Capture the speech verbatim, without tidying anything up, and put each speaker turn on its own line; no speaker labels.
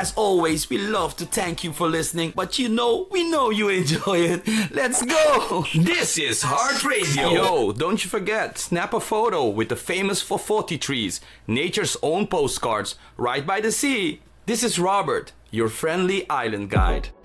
as always, we love to thank you for listening, but you know, we know you enjoy it. Let's go!
This is Heart Radio.
Yo, don't you forget, snap a photo with the famous Fofoti trees, nature's own postcards, right by the sea. This is Robert, your friendly island guide.